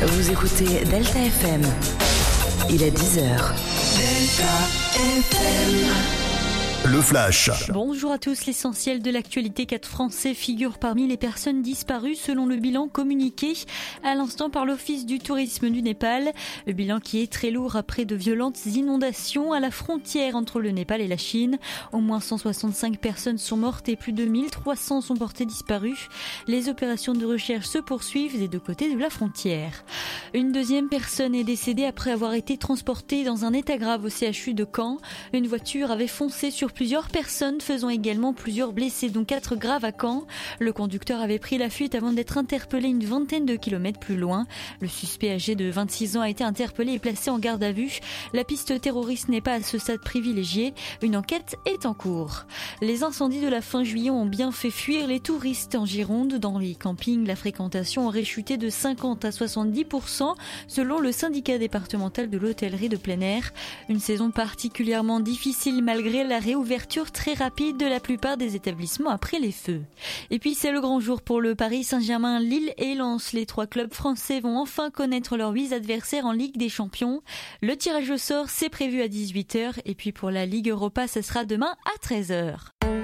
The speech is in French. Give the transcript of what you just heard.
Vous écoutez Delta FM. Il est 10h. Delta FM. Le Flash. Bonjour à tous. L'essentiel de l'actualité. 4 Français figurent parmi les personnes disparues selon le bilan communiqué à l'instant par l'Office du tourisme du Népal. Le bilan qui est très lourd après de violentes inondations à la frontière entre le Népal et la Chine. Au moins 165 personnes sont mortes et plus de 1300 sont portées disparues. Les opérations de recherche se poursuivent des deux côtés de la frontière. Une deuxième personne est décédée après avoir été transportée dans un état grave au CHU de Caen. Une voiture avait foncé sur plusieurs personnes, faisant également plusieurs blessés, dont 4 graves à Caen. Le conducteur avait pris la fuite avant d'être interpellé une vingtaine de kilomètres plus loin. Le suspect âgé de 26 ans a été interpellé et placé en garde à vue. La piste terroriste n'est pas à ce stade privilégiée. Une enquête est en cours. Les incendies de la fin juillet ont bien fait fuir les touristes en Gironde. Dans les campings, la fréquentation aurait chuté de 50 à 70% selon le syndicat départemental de l'hôtellerie de plein air. Une saison particulièrement difficile malgré la réouverture très rapide de la plupart des établissements après les feux. Et puis c'est le grand jour pour le Paris Saint-Germain, Lille et Lens. Les 3 clubs français vont enfin connaître leurs 8 adversaires en Ligue des Champions. Le tirage au sort c'est prévu à 18h et puis pour la Ligue Europa ce sera demain à 13h.